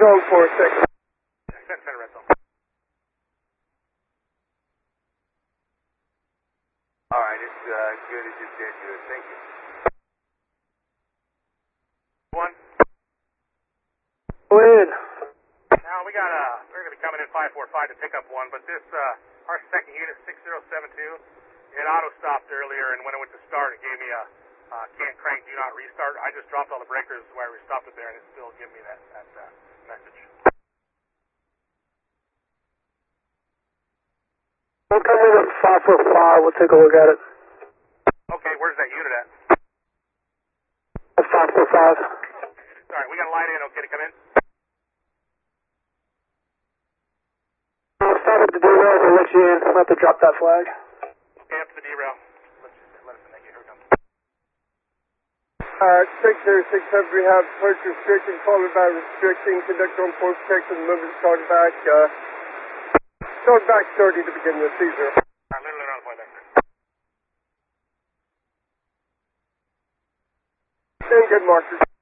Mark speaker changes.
Speaker 1: zone 46.
Speaker 2: Center red zone.
Speaker 3: Alright, it's good as you said good. Thank you.
Speaker 2: One.
Speaker 1: Go ahead.
Speaker 2: Now we're going to be coming in 545 to pick up one, but this, our second unit, 6072, it auto stopped earlier, and when it went to start, it gave me a can't crank, do not restart. I just dropped all the breakers where we stopped it there, and it still gave me that message.
Speaker 1: We'll come in at 545. We'll take a look at it.
Speaker 2: Okay, where's that unit at?
Speaker 1: At 545.
Speaker 2: All right, we got a light in. Okay to come in?
Speaker 1: I'll start at the derail. We'll let you in. We'll have to drop that flag.
Speaker 2: Okay, up to the derail. Let us in. Thank you. Here we come.
Speaker 1: 6067, we have approach restricting, followed by restricting, conduct on force checks and movement start back 30 to begin with, Caesar.
Speaker 2: All right, literally around the point there.
Speaker 1: Same good markers.